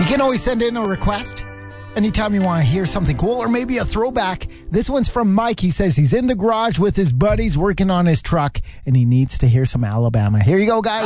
You can always send in a request anytime you want to hear something cool or maybe a throwback. This one's from Mike. He says he's in the garage with his buddies working on his truck and he needs to hear some Alabama. Here you go, guys.